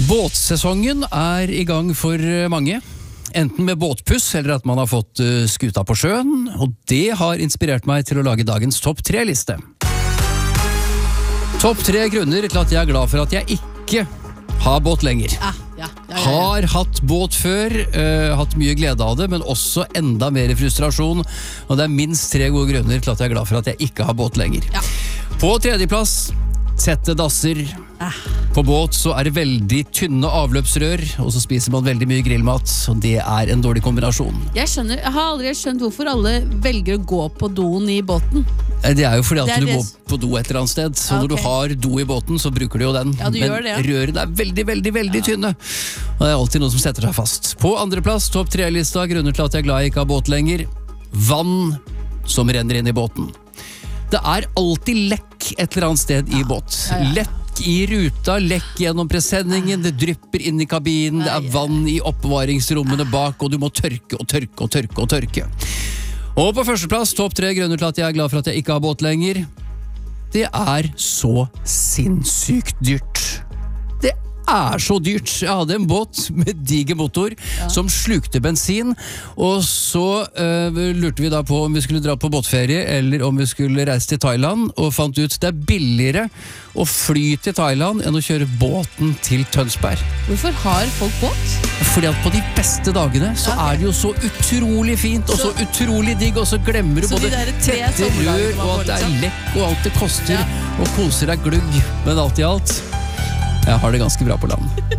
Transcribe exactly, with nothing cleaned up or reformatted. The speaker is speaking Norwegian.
Båtsesongen er i gang for mange, enten med båtpuss eller at man har fått skuta på sjøen, og det har inspirert meg til å lage dagens topp tre-liste. Topp tre grunner til at jeg er glad for at jeg ikke har båt lenger. Ja, ja, ja, ja, ja. Har hatt båt før, uh, hatt mye glede av det, men også enda mer frustrasjon, og det er minst tre gode grunner til at jeg er glad for at jeg ikke har båt lenger. Ja. På tredjeplass, tette dasser. Ah. På båt så er det veldig tynne avløpsrør, og så spiser man veldig mye grillmat, og det er en dårlig kombinasjon. Jeg skjønner, jeg har aldri skjønt hvorfor alle velger å gå på doen i båten. Det er jo fordi at er du det... går på do et eller annet sted, så Ah, når okay. du har do i båten, så bruker du jo den. Ja, du men gjør det, ja. rørene er veldig, veldig, veldig ja. tynne. Og det er alltid noe som setter seg fast. På andreplass, topp tre-lista, grunner til at jeg er glad jeg ikke har båt lenger. Vann som renner inn i båten. Det er alltid lekk et eller annet sted i båt. Ja, ja, ja. Lekk i ruta, lekk gjennom presenningen, det drypper inn i kabinen, det er vann i oppvaringsrommene bak, og du må tørke og tørke og tørke og tørke. Og på førsteplass, topp tre grunner til at jeg er glad for at jeg ikke har båt lenger. Det er så sinnssykt dyrt. Det er så dyrt. Jeg hadde en båt med diger motor ja. som slukte bensin, og så øh, lurte vi da på om vi skulle dra på båtferie eller om vi skulle reise til Thailand, og fant ut det er billigere å fly til Thailand enn å kjøre båten til Tønsberg. Hvorfor har folk båt? Fordi at på de beste dagene så okay. er det jo så utrolig fint og så, så utrolig digg, og så glemmer du så både de tette rør og at det er lekk og alt det koster, ja. og koser deg glugg, men alt i alt jeg har det ganske bra på land.